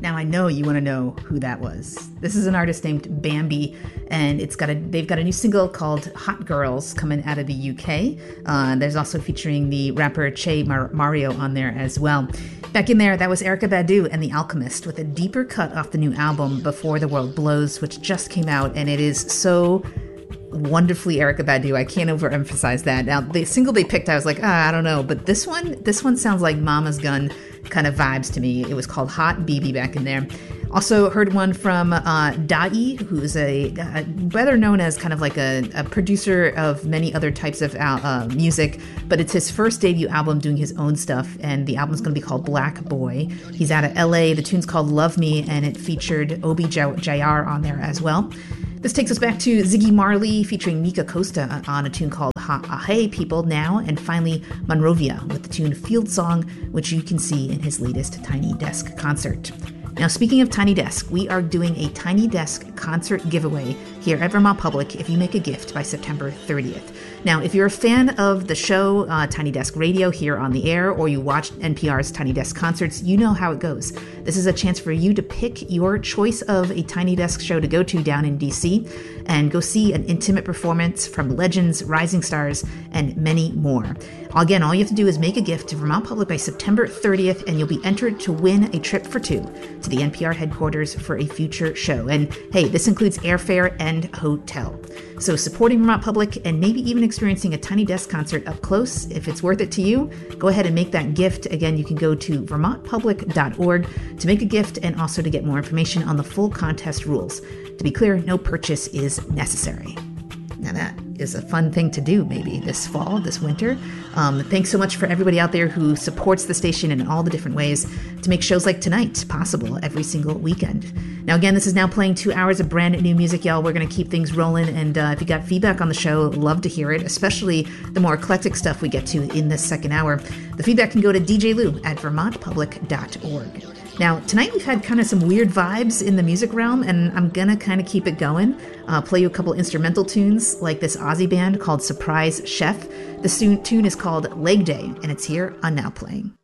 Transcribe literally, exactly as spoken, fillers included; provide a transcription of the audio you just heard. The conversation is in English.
Now I know you want to know who that was. This is an artist named Bambi, and it's got a they've got a new single called Hot Girls coming out of the U K. Uh, there's also featuring the rapper Che Mar- Mario on there as well. Back in there, that was Erykah Badu and The Alchemist with a deeper cut off the new album Before the World Blows, which just came out, and it is so wonderfully Erykah Badu. I can't overemphasize that. Now, the single they picked, I was like, ah, I don't know, but this one, this one sounds like Mama's Gun kind of vibes to me. It was called Hot B B back in there. Also heard one from uh, Dai, who's a uh, better known as kind of like a, a producer of many other types of uh, music, but it's his first debut album doing his own stuff, and the album's going to be called Black Boy. He's out of L A. The tune's called Love Me, and it featured Obi Jayar on there as well. This takes us back to Ziggy Marley featuring Mika Costa on a tune called Ha Ah Hey People Now, and finally Monrovia with the tune Field Song, which you can see in his latest Tiny Desk concert. Now, speaking of Tiny Desk, we are doing a Tiny Desk concert giveaway here at Vermont Public if you make a gift by September thirtieth. Now, if you're a fan of the show uh, Tiny Desk Radio here on the air, or you watch N P R's Tiny Desk concerts, you know how it goes. This is a chance for you to pick your choice of a Tiny Desk show to go to down in D C and go see an intimate performance from legends, rising stars, and many more. Again, all you have to do is make a gift to Vermont Public by September thirtieth, and you'll be entered to win a trip for two to the N P R headquarters for a future show. And hey, this includes airfare and hotel. So supporting Vermont Public and maybe even experiencing a Tiny Desk concert up close, if it's worth it to you, go ahead and make that gift. Again, you can go to vermont public dot org to make a gift and also to get more information on the full contest rules. To be clear, no purchase is necessary. Now that is a fun thing to do maybe this fall, this winter. Um, thanks so much for everybody out there who supports the station in all the different ways to make shows like tonight possible every single weekend. Now, again, this is now playing two hours of brand new music, y'all. We're going to keep things rolling, and uh, if you got feedback on the show, love to hear it, especially the more eclectic stuff we get to in this second hour. The feedback can go to d j lou at vermont public dot org. Now, tonight we've had kind of some weird vibes in the music realm, and I'm going to kind of keep it going. Uh, play you a couple instrumental tunes like this Aussie band called Surprise Chef. The tune is called Leg Day, and it's here on Now Playing.